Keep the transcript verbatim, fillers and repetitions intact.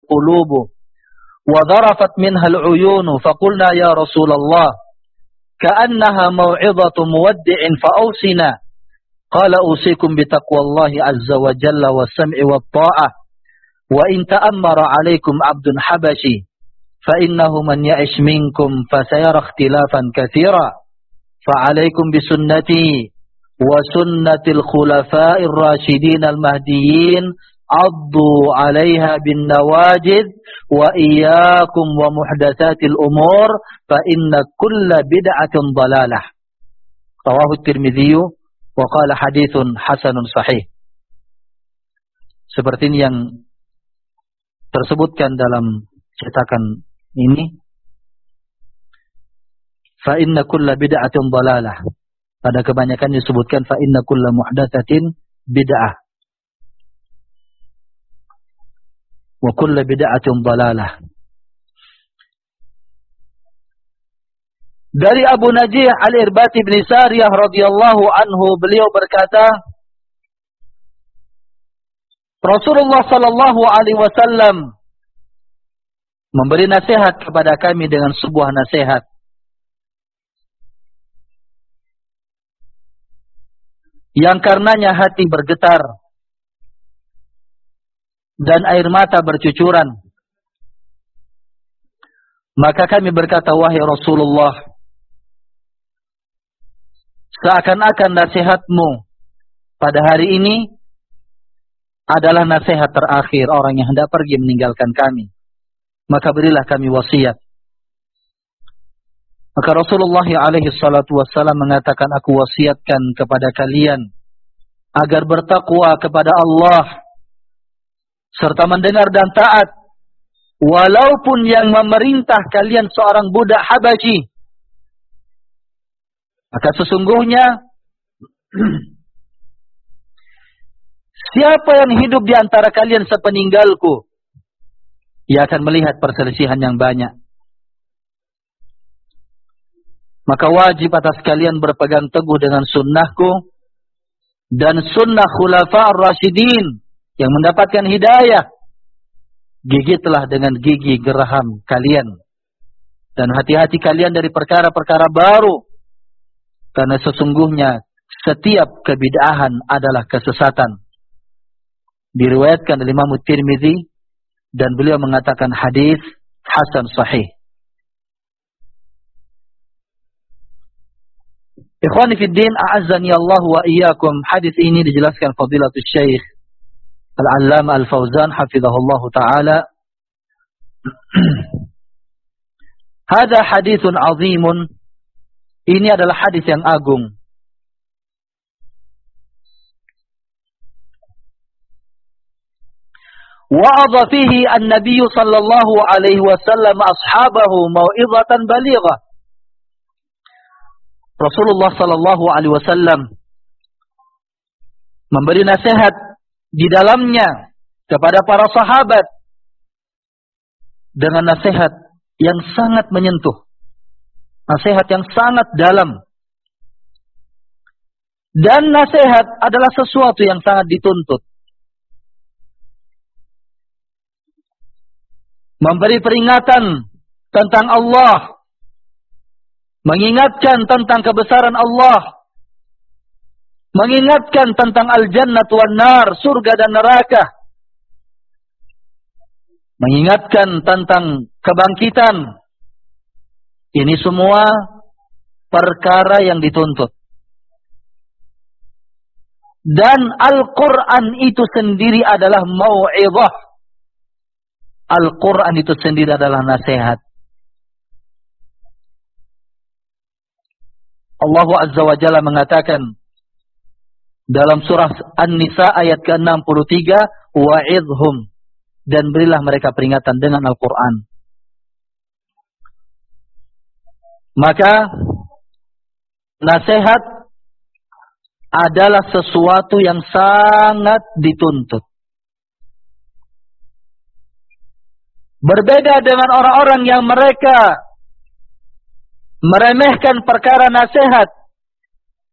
qulubu wa dharafat minha al-uyunu faqulna ya Rasulullah ka'annaha maw'izatu muwaddi'in fa'awsina qala usikum bitaqwallahi azza wa jalla was-sam'i wat-tha'ah wa in ta'ammara 'alaykum 'abdun habashi fa innahu man ya'ish minkum fasayara ikhtilafan katsira fa 'alaykum bisunnati wa sunnatil khulafa'ir rasyidin al-mahdiyyin addu 'alaiha bin nawajid wa iyyakum wa muhdatsatil umur fa inna kulla bid'atin dhalalah. Rawahu Tirmidzi wa qala haditsun hasanun sahih. Seperti ini yang tersebutkan dalam cetakan ini. Fa inna kulla bid'atin dhalalah. Pada kebanyakan disebutkan fa inna kulla muhdatsatin bid'ah. Wa kulla bid'atin dhalalah. Dari Abu Najih Al-Irbati bin Sariyah radhiyallahu anhu, beliau berkata, Rasulullah sallallahu alaihi wasallam memberi nasihat kepada kami dengan sebuah nasihat. Yang karenanya hati bergetar dan air mata bercucuran. Maka kami berkata, wahai Rasulullah, seakan-akan nasihatmu pada hari ini adalah nasihat terakhir orang yang hendak pergi meninggalkan kami. Maka berilah kami wasiat. Maka Rasulullah alaihi salatu wassalam mengatakan, aku wasiatkan kepada kalian agar bertakwa kepada Allah serta mendengar dan taat, walaupun yang memerintah kalian seorang budak Habashi. Maka sesungguhnya siapa yang hidup di antara kalian sepeninggalku, ia akan melihat perselisihan yang banyak. Maka wajib atas kalian berpegang teguh dengan sunnahku dan sunnah khulafa ar-rasyidin yang mendapatkan hidayah. Gigitlah dengan gigi geraham kalian dan hati-hati kalian dari perkara-perkara baru, karena sesungguhnya setiap kebid'ahan adalah kesesatan. Diriwayatkan oleh Imam Tirmidzi dan beliau mengatakan hadis hasan sahih. Ikhwani fi din, a'azzani Allah wa iyyakum. Hadis ini dijelaskan Fadilatul Syekh Al-Allamah Al-Fauzan hafizahullah taala. Hada haditsun azimun. Ini adalah hadis yang agung. Wa'adha fihi an-nabiy sallallahu alaihi wasallam ashabahu mau'izatan balighah. Rasulullah sallallahu alaihi wasallam memberi nasihat di dalamnya kepada para sahabat dengan nasihat yang sangat menyentuh, nasihat yang sangat dalam. Dan nasihat adalah sesuatu yang sangat dituntut. Memberi peringatan tentang Allah, mengingatkan tentang kebesaran Allah, mengingatkan tentang al-jannah wan nar, surga dan neraka, mengingatkan tentang kebangkitan. Ini semua perkara yang dituntut. Dan Al-Quran itu sendiri adalah mau'izah. Al-Quran itu sendiri adalah nasihat. Allah Azza wa Jalla mengatakan dalam surah An-Nisa ayat ke enam puluh tiga, wa'idhum, dan berilah mereka peringatan dengan Al-Quran. Maka nasihat adalah sesuatu yang sangat dituntut. Berbeda dengan orang-orang yang mereka meremehkan perkara nasihat